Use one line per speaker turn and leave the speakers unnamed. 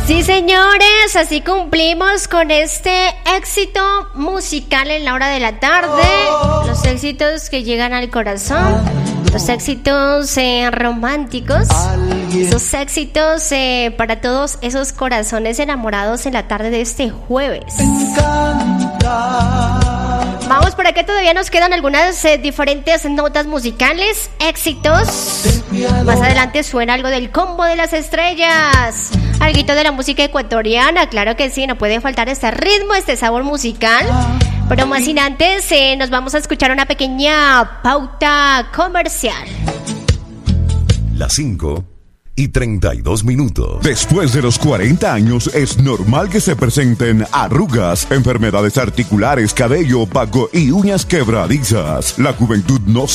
Sí, señores, así cumplimos con este éxito musical en la hora de la tarde. Los éxitos que llegan al corazón, los éxitos románticos, esos éxitos para todos esos corazones enamorados en la tarde de este jueves. Vamos, por acá todavía nos quedan algunas diferentes notas musicales, éxitos. Más adelante suena algo del combo de las estrellas, alguito de la música ecuatoriana, claro que sí, no puede faltar este ritmo, este sabor musical. Pero más sin antes, nos vamos a escuchar una pequeña pauta comercial.
Las 5:32.
Después de los 40 años es normal que se presenten arrugas, enfermedades articulares, cabello opaco y uñas quebradizas. La juventud no